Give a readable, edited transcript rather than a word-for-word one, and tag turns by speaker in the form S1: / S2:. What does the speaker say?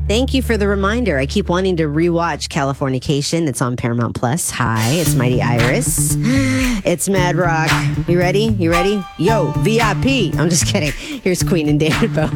S1: Thank you for the reminder. I keep wanting to rewatch Californication. It's on Paramount Plus. Hi, it's Mighty Iris. It's Mad Rock. You ready? You ready? Yo, VIP. I'm just kidding. Here's Queen and David Bowie.